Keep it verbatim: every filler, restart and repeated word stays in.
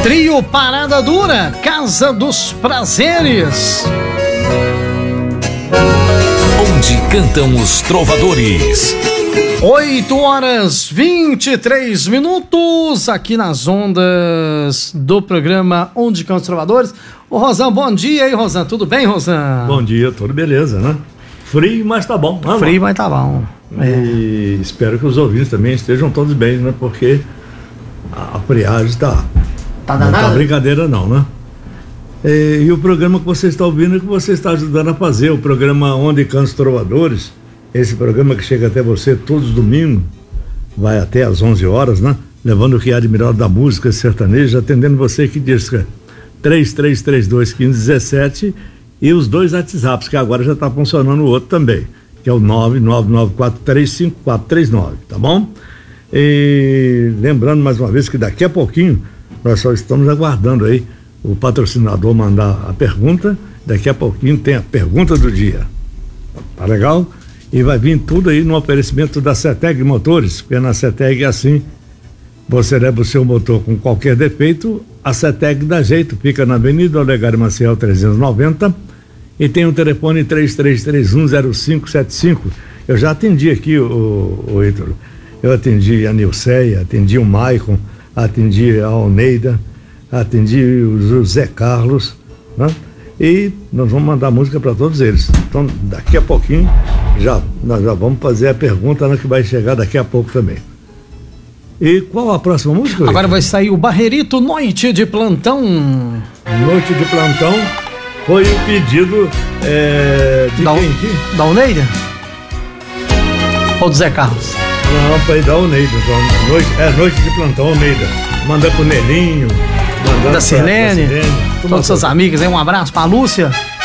Trio Parada Dura, Casa dos Prazeres. Onde cantam os trovadores. oito horas vinte e três minutos aqui nas ondas do programa Onde Cantam os Trovadores. Ô Rosan, bom dia aí, Rosan. Tudo bem, Rosan? Bom dia, tudo beleza, né? Frio, mas tá bom. Vamos Frio, mas tá bom. É. E espero que os ouvintes também estejam todos bem, né? Porque a friagem tá... Tá não danado? tá brincadeira não, né? E, e o programa que você está ouvindo é que você está ajudando a fazer, o programa Onde Cantam os Trovadores, esse programa que chega até você todos os domingos, vai até às onze horas, né? Levando o que há de melhor da música sertaneja, atendendo você que diz que é três três três dois, um cinco um sete e os dois WhatsApps, que agora já está funcionando o outro também, que é o nove nove nove quatro três cinco quatro três nove, tá bom? E lembrando mais uma vez que daqui a pouquinho nós só estamos aguardando aí o patrocinador mandar a pergunta. Daqui a pouquinho tem a pergunta do dia. Tá legal? E vai vir tudo aí no oferecimento da CETEG Motores, porque na CETEG é assim, você leva o seu motor com qualquer defeito, a CETEG dá jeito, fica na Avenida Olegário Maciel trezentos e noventa e tem o telefone três três três um zero cinco sete cinco. Eu já atendi aqui o, o Ítalo, eu atendi a Nilceia, atendi o Maicon, atendi a Alneida, atendi o José Carlos, né? E nós vamos mandar música para todos eles. Então, daqui a pouquinho, já, nós já vamos fazer a pergunta, né, que vai chegar daqui a pouco também. E qual a próxima música? Agora vai sair o Barrerito Noite de Plantão. Noite de Plantão foi o pedido é, de da, quem aqui? Da Alneida? Ou do Zé Carlos? Não, foi da Alneida. Então, noite, é Noite de Plantão, Alneida. Manda pro Nelinho. Da Sirlene, todas suas amigas aí, um abraço pra Lúcia.